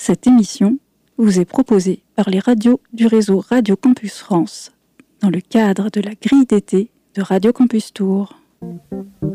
Cette émission vous est proposée par les radios du réseau Radio Campus France dans le cadre de la grille d'été de Radio Campus Tours.